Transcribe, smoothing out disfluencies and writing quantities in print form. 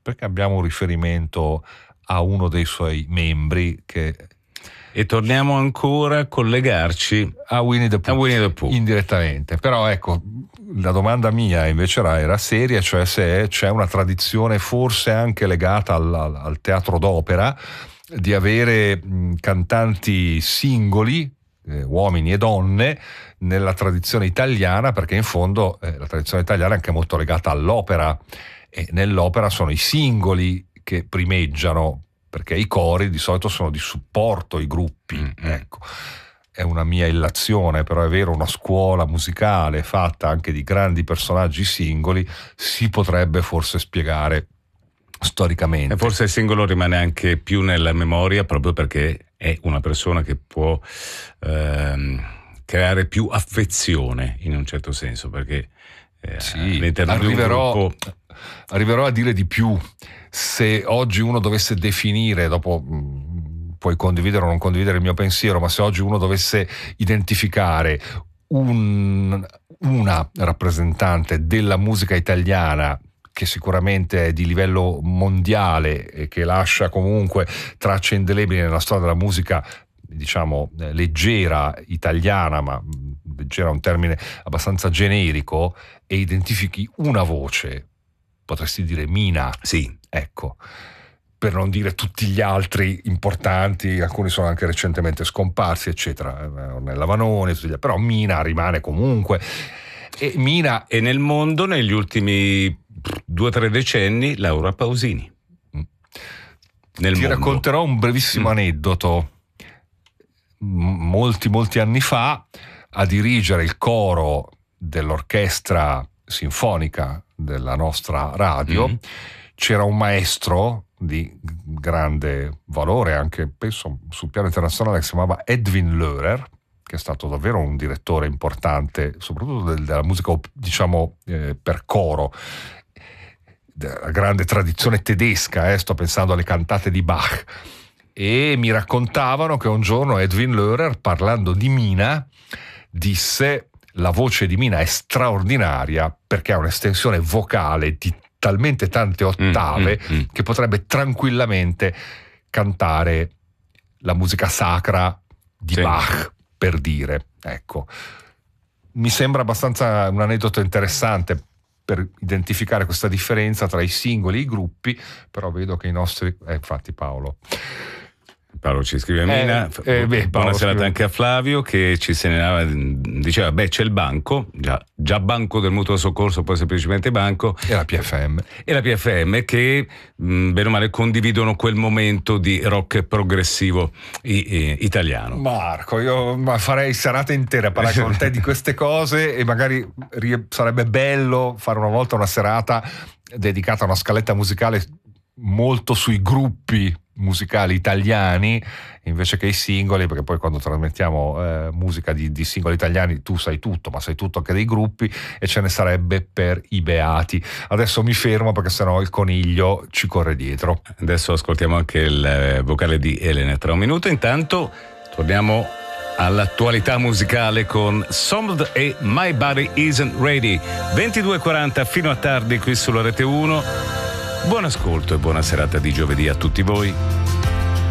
perché abbiamo un riferimento a uno dei suoi membri e torniamo ancora a collegarci a Winnie the Pooh indirettamente. Però ecco, la domanda mia invece era seria, cioè se c'è una tradizione forse anche legata al teatro d'opera di avere cantanti singoli, uomini e donne, nella tradizione italiana, perché in fondo la tradizione italiana è anche molto legata all'opera, e nell'opera sono i singoli che primeggiano, perché i cori di solito sono di supporto ai gruppi. Ecco, è una mia illazione, però è vero, una scuola musicale fatta anche di grandi personaggi singoli si potrebbe forse spiegare storicamente. E forse il singolo rimane anche più nella memoria, proprio perché è una persona che può creare più affezione, in un certo senso, perché all'interno di un gruppo... Arriverò a dire di più. Se oggi uno dovesse definire, dopo puoi condividere o non condividere il mio pensiero, ma se oggi uno dovesse identificare una rappresentante della musica italiana che sicuramente è di livello mondiale e che lascia comunque tracce indelebili nella storia della musica, diciamo, leggera italiana, ma leggera è un termine abbastanza generico, e identifichi una voce, potresti dire Mina. Sì. Ecco, per non dire tutti gli altri importanti, alcuni sono anche recentemente scomparsi, eccetera, Ornella Vanoni, però Mina rimane comunque. E Mina... E nel mondo, negli ultimi 2 o 3 decenni, Laura Pausini. Ti racconterò un brevissimo aneddoto. Molti anni fa, a dirigere il coro dell'orchestra sinfonica della nostra radio c'era un maestro di grande valore, anche penso sul piano internazionale, che si chiamava Edwin Lörer, che è stato davvero un direttore importante, soprattutto della musica, diciamo, per coro, della grande tradizione tedesca, sto pensando alle cantate di Bach. E mi raccontavano che un giorno Edwin Lörer, parlando di Mina, disse: la voce di Mina è straordinaria perché ha un'estensione vocale di talmente tante ottave che potrebbe tranquillamente cantare la musica sacra di Bach, per dire. Ecco, mi sembra abbastanza un aneddoto interessante per identificare questa differenza tra i singoli e i gruppi, però vedo che i nostri... infatti Paolo ci scrive Mina, buona serata anche a Flavio, che ci segnalava, diceva c'è il banco, già banco del mutuo soccorso, poi semplicemente banco, e la PFM che bene o male condividono quel momento di rock progressivo italiano. Marco, io farei serate intere a parlare con te di queste cose, e magari sarebbe bello fare una volta una serata dedicata a una scaletta musicale molto sui gruppi musicali italiani invece che i singoli, perché poi quando trasmettiamo musica di singoli italiani tu sai tutto, ma sai tutto anche dei gruppi, e ce ne sarebbe per i beati. Adesso mi fermo perché sennò il coniglio ci corre dietro. Adesso ascoltiamo anche il vocale di Elena tra un minuto. Intanto torniamo all'attualità musicale con Somd e My Body Isn't Ready. 22:40 fino a tardi qui sulla Rete 1. Buon ascolto e buona serata di giovedì a tutti voi.